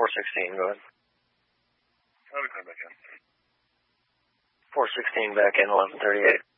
416, go ahead. I'll be coming back in. 416 back in, 1138.